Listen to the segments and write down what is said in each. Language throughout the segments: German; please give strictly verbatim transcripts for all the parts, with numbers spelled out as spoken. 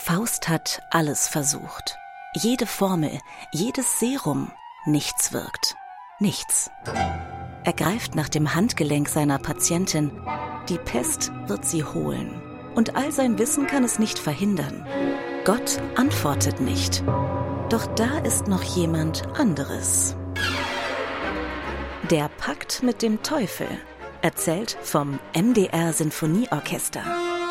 Faust hat alles versucht. Jede Formel, jedes Serum, nichts wirkt. Nichts. Er greift nach dem Handgelenk seiner Patientin. Die Pest wird sie holen. Und all sein Wissen kann es nicht verhindern. Gott antwortet nicht. Doch da ist noch jemand anderes. Der Pakt mit dem Teufel, erzählt vom M D R Sinfonieorchester.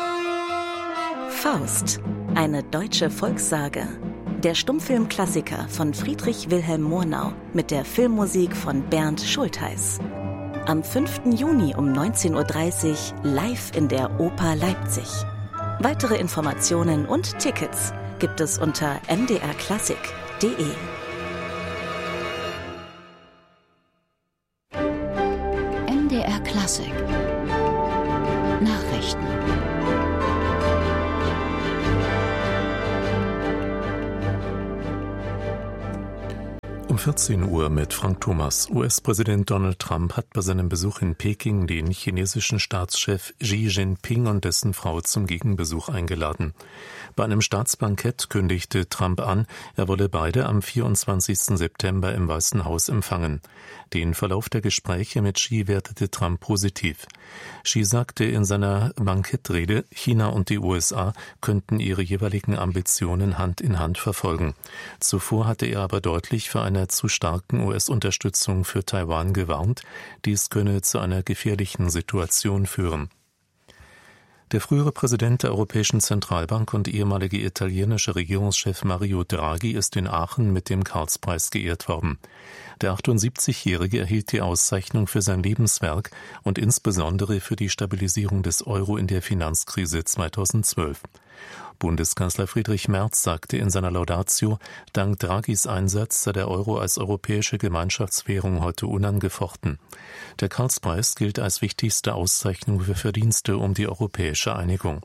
Faust, eine deutsche Volkssage. Der Stummfilmklassiker von Friedrich Wilhelm Murnau mit der Filmmusik von Bernd Schultheiss. Am fünften Juni um neunzehn Uhr dreißig live in der Oper Leipzig. Weitere Informationen und Tickets gibt es unter m d r klassik punkt d e. M D R Klassik Nachrichten. Um vierzehn Uhr mit Frank Thomas. U S-Präsident Donald Trump hat bei seinem Besuch in Peking den chinesischen Staatschef Xi Jinping und dessen Frau zum Gegenbesuch eingeladen. Bei einem Staatsbankett kündigte Trump an, er wolle beide am vierundzwanzigsten September im Weißen Haus empfangen. Den Verlauf der Gespräche mit Xi wertete Trump positiv. Xi sagte in seiner Bankettrede, China und die U S A könnten ihre jeweiligen Ambitionen Hand in Hand verfolgen. Zuvor hatte er aber deutlich für eine zu starken U S-Unterstützung für Taiwan gewarnt. Dies könne zu einer gefährlichen Situation führen. Der frühere Präsident der Europäischen Zentralbank und ehemalige italienische Regierungschef Mario Draghi ist in Aachen mit dem Karlspreis geehrt worden. Der achtundsiebzigjährige erhielt die Auszeichnung für sein Lebenswerk und insbesondere für die Stabilisierung des Euro in der Finanzkrise zweitausendzwölf. Bundeskanzler Friedrich Merz sagte in seiner Laudatio, dank Draghis Einsatz sei der Euro als europäische Gemeinschaftswährung heute unangefochten. Der Karlspreis gilt als wichtigste Auszeichnung für Verdienste um die europäische Einigung.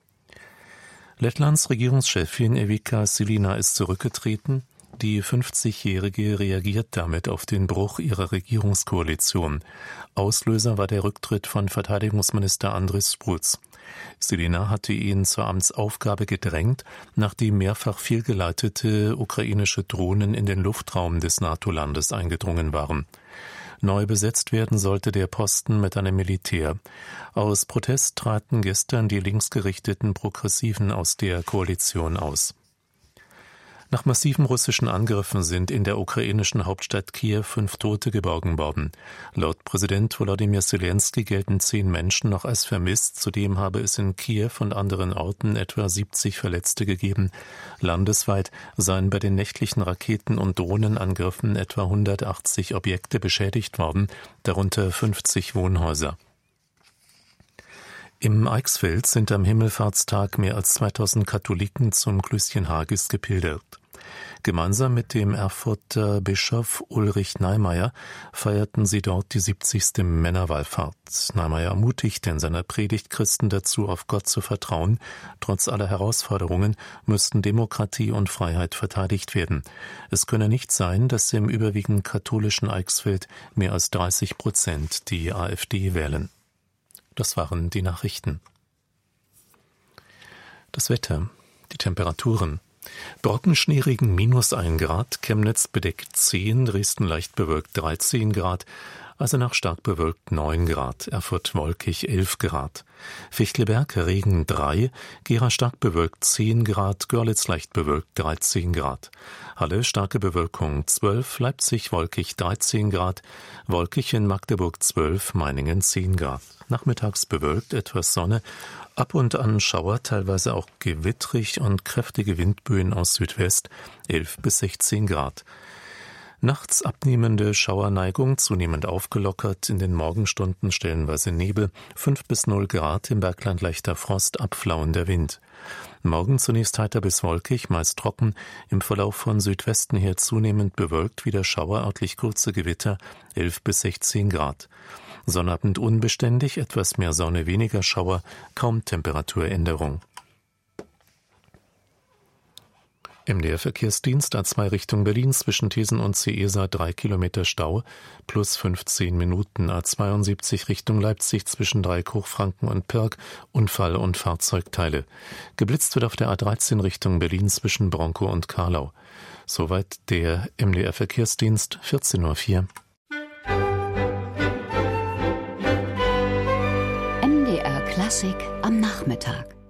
Lettlands Regierungschefin Evika Silina ist zurückgetreten. Die fünfzigjährige reagiert damit auf den Bruch ihrer Regierungskoalition. Auslöser war der Rücktritt von Verteidigungsminister Andris Spruc. Silina hatte ihn zur Amtsaufgabe gedrängt, nachdem mehrfach fehlgeleitete ukrainische Drohnen in den Luftraum des NATO-Landes eingedrungen waren. Neu besetzt werden sollte der Posten mit einem Militär. Aus Protest traten gestern die linksgerichteten Progressiven aus der Koalition aus. Nach massiven russischen Angriffen sind in der ukrainischen Hauptstadt Kiew fünf Tote geborgen worden. Laut Präsident Volodymyr Zelensky gelten zehn Menschen noch als vermisst. Zudem habe es in Kiew und anderen Orten etwa siebzig Verletzte gegeben. Landesweit seien bei den nächtlichen Raketen- und Drohnenangriffen etwa hundertachtzig Objekte beschädigt worden, darunter fünfzig Wohnhäuser. Im Eichsfeld sind am Himmelfahrtstag mehr als zweitausend Katholiken zum Klößchen Hagis gepilgert. Gemeinsam mit dem Erfurter Bischof Ulrich Neimeyer feierten sie dort die siebzigste Männerwallfahrt. Neimeyer ermutigte in seiner Predigt Christen dazu, auf Gott zu vertrauen. Trotz aller Herausforderungen müssten Demokratie und Freiheit verteidigt werden. Es könne nicht sein, dass im überwiegend katholischen Eichsfeld mehr als dreißig Prozent die AfD wählen. Das waren die Nachrichten. Das Wetter, die Temperaturen. Brockenschneeregen minus ein Grad, Chemnitz bedeckt zehn, Dresden leicht bewölkt dreizehn Grad, Eisenach stark bewölkt neun Grad, Erfurt wolkig elf Grad. Fichtelberg Regen drei, Gera stark bewölkt zehn Grad, Görlitz leicht bewölkt dreizehn Grad. Halle starke Bewölkung zwölf, Leipzig wolkig dreizehn Grad, wolkig in Magdeburg zwölf, Meiningen zehn Grad. Nachmittags bewölkt, etwas Sonne, ab und an Schauer, teilweise auch gewittrig und kräftige Windböen aus Südwest, elf bis sechzehn Grad. Nachts abnehmende Schauerneigung, zunehmend aufgelockert, in den Morgenstunden stellenweise Nebel, fünf bis null Grad, im Bergland leichter Frost, abflauender Wind. Morgen zunächst heiter bis wolkig, meist trocken, im Verlauf von Südwesten her zunehmend bewölkt, wieder Schauer, örtlich kurze Gewitter, elf bis sechzehn Grad. Sonnabend unbeständig, etwas mehr Sonne, weniger Schauer, kaum Temperaturänderung. M D R-Verkehrsdienst A zwei Richtung Berlin zwischen Thesen und Ciesa drei Kilometer Stau plus fünfzehn Minuten. A zweiundsiebzig Richtung Leipzig zwischen Dreieck-Hochfranken und Pirk Unfall und Fahrzeugteile. Geblitzt wird auf der A dreizehn Richtung Berlin zwischen Bronkow und Karlau. Soweit der M D R-Verkehrsdienst, vierzehn Uhr vier. M D R Klassik am Nachmittag.